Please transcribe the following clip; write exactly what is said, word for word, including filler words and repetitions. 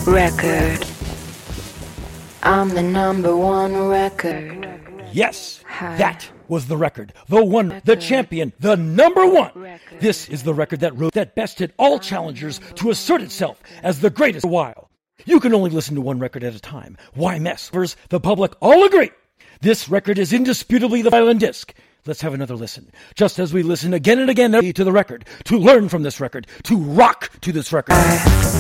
record. I'm the number one record. Yes, that was the record. The one, the champion, the number one. This is the record that wrote that bested all challengers to assert itself as the greatest for a while. You can only listen to one record at a time. Why mess? The public all agree. This record is indisputably the violin disc. Let's have another listen. Just as we listen again and again to the record, to learn from this record, to rock to this record.